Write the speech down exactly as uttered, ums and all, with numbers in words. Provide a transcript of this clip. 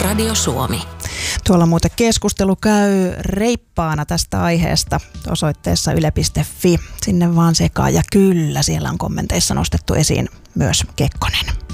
Radio Suomi. Tuolla muuten keskustelu käy reippaana tästä aiheesta osoitteessa yle piste fi. Sinne vaan sekaan ja kyllä siellä on kommenteissa nostettu esiin myös Kekkonen.